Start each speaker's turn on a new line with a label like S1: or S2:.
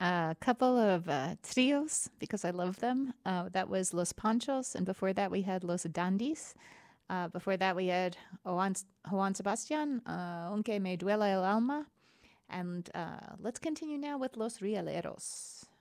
S1: A couple of trios because I love them. That was Los Panchos, and before that we had Los Dandis. Before that we had Juan Sebastian, Aunque Me Duela el Alma. And let's continue now with Los Rieleros.